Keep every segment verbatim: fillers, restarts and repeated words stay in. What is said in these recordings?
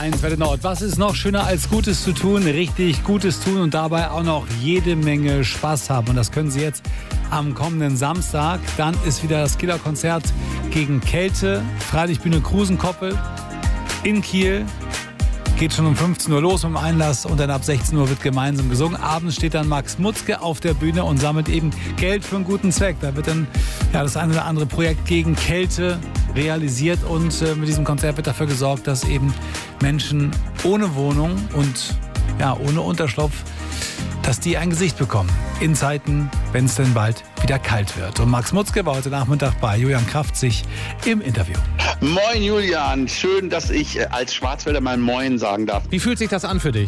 eins Welle Nord. Was ist noch schöner als Gutes zu tun? Richtig Gutes tun und dabei auch noch jede Menge Spaß haben. Und das können Sie jetzt am kommenden Samstag. Dann ist wieder das Killer-Konzert gegen Kälte. Freilichtbühne Krusenkoppel in Kiel. Geht schon um fünfzehn Uhr los mit dem Einlass und dann ab sechzehn Uhr wird gemeinsam gesungen. Abends steht dann Max Mutzke auf der Bühne und sammelt eben Geld für einen guten Zweck. Da wird dann ja, das eine oder andere Projekt gegen Kälte realisiert und äh, mit diesem Konzert wird dafür gesorgt, dass eben Menschen ohne Wohnung und ja, ohne Unterschlupf, dass die ein Gesicht bekommen in Zeiten, wenn es denn bald wieder kalt wird. Und Max Mutzke war heute Nachmittag bei Julian Kraftzig im Interview. Moin Julian, schön, dass ich als Schwarzwälder mal Moin sagen darf. Wie fühlt sich das an für dich?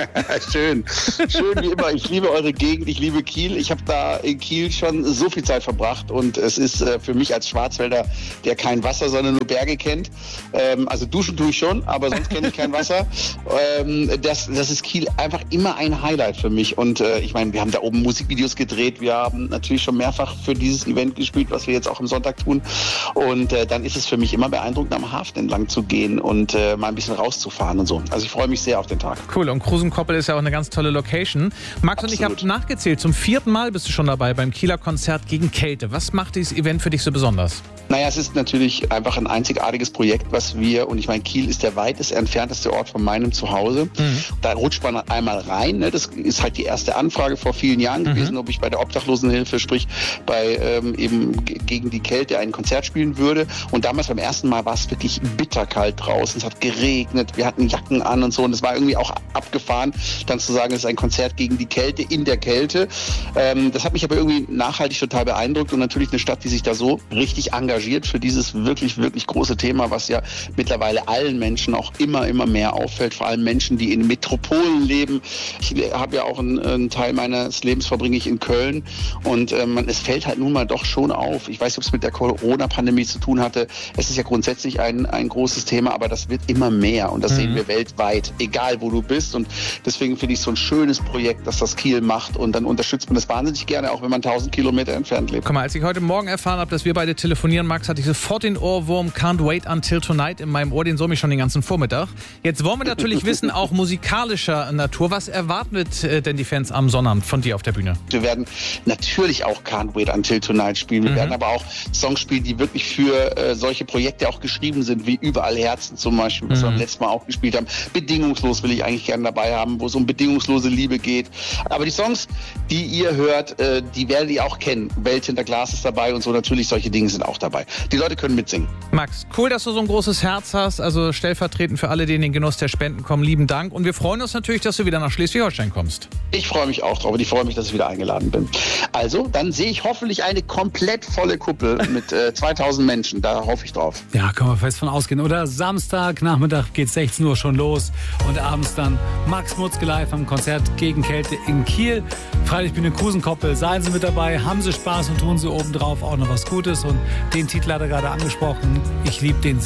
Schön, schön wie immer. Ich liebe eure Gegend, ich liebe Kiel. Ich habe da in Kiel schon so viel Zeit verbracht und es ist äh, für mich als Schwarzwälder, der kein Wasser, sondern nur Berge kennt. Ähm, also duschen tue ich schon, aber sonst kenne ich kein Wasser. Ähm, das, das ist Kiel einfach immer ein Highlight für mich. Und äh, ich meine, wir haben da oben Musikvideos gedreht. Wir haben natürlich schon mehrfach für dieses Event gespielt, was wir jetzt auch am Sonntag tun. Und äh, dann ist es für mich immer beeindruckend, am Hafen entlang zu gehen und äh, mal ein bisschen rauszufahren und so. Also ich freue mich sehr auf den Tag. Cool, und Krusenkoppel ist ja auch eine ganz tolle Location. Max und ich habe nachgezählt, zum vierten Mal bist du schon dabei beim Kieler Konzert gegen Kälte. Was macht dieses Event für dich so besonders? Naja, es ist natürlich einfach ein einzigartiges Projekt, was wir, und ich meine, Kiel ist der weitest entfernteste Ort von meinem Zuhause. Mhm. Da rutscht man einmal rein. Ne? Das ist halt die erste Anfrage vor vielen Jahren mhm. gewesen, ob ich bei der Obdachlosenhilfe, sprich bei ähm, eben gegen die Kälte ein Konzert spielen würde. Und damals beim ersten Mal war es wirklich bitterkalt draußen. Es hat geregnet, wir hatten Jacken an und so. Und es war irgendwie auch abgefahren, dann zu sagen, es ist ein Konzert gegen die Kälte in der Kälte. Ähm, das hat mich aber irgendwie nachhaltig total beeindruckt. Und natürlich eine Stadt, die sich da so richtig engagiert für dieses wirklich, wirklich große Thema, was ja mittlerweile allen Menschen auch immer, immer mehr auffällt. Vor allem Menschen, die in Metropolen leben. Ich habe ja auch einen, einen Teil meines Lebens verbringe ich in Köln. Und ähm, es fällt halt nun mal doch schon auf. Ich weiß nicht, ob es mit der Corona-Pandemie zu tun hatte. Es ist ja grundsätzlich ein, ein großes Thema, aber das wird immer mehr. Und das mhm. sehen wir weltweit, egal wo du bist. Und deswegen finde ich es so ein schönes Projekt, dass das Kiel macht. Und dann unterstützt man das wahnsinnig gerne, auch wenn man tausend Kilometer entfernt lebt. Guck mal, als ich heute Morgen erfahren habe, dass wir beide telefonieren, Max, hatte ich sofort den Ohrwurm Can't Wait Until Tonight in meinem Ohr. Den summe ich schon den ganzen Vormittag. Jetzt wollen wir natürlich wissen, auch musikalischer Natur. Was erwarten äh, denn die Fans am Sonnabend von dir auf der Bühne? Wir werden natürlich auch Can't Wait Until Tonight spielen. Wir mhm. werden aber auch Songs spielen, die wirklich für äh, solche Projekte auch geschrieben sind, wie Überall Herzen zum Beispiel, was mhm. wir beim letzten Mal auch gespielt haben. Bedingungslos will ich eigentlich gerne dabei haben, wo es um bedingungslose Liebe geht. Aber die Songs, die ihr hört, äh, die werdet ihr auch kennen. Welt hinter Glas ist dabei und so. Natürlich, solche Dinge sind auch dabei. Die Leute können mitsingen. Max, cool, dass du so ein großes Herz hast. Also stellvertretend für alle, die in den Genuss der Spenden kommen, lieben Dank. Und wir freuen uns natürlich, dass du wieder nach Schleswig-Holstein kommst. Ich freue mich auch drauf und ich freue mich, dass ich wieder eingeladen bin. Also, dann sehe ich hoffentlich eine komplett volle Kuppel mit äh, zweitausend Menschen. Da hoffe ich drauf. Ja, können wir fest von ausgehen. Oder Samstagnachmittag geht sechzehn Uhr schon los und abends dann Max Mutzke live am Konzert gegen Kälte in Kiel. Freilichtbühne Krusenkoppel. Seien Sie mit dabei, haben Sie Spaß und tun Sie obendrauf auch noch was Gutes. Und den Titel hat er gerade angesprochen. Ich liebe den sehr.